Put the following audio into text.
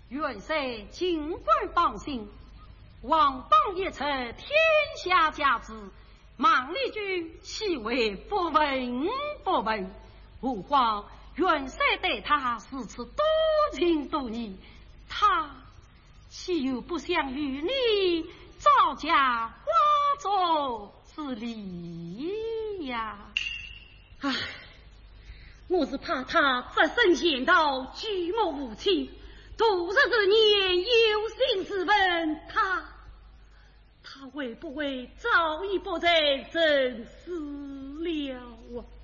元帅尽管放心，王邦一策，天下家之，孟丽君岂为不闻不问？何况元帅对他如此多情多义，他岂有不想与你造家花烛之理呀？ 唉，我是怕他发身险道，举目无亲，度日之年有心之问他会不会早已不在人世了啊？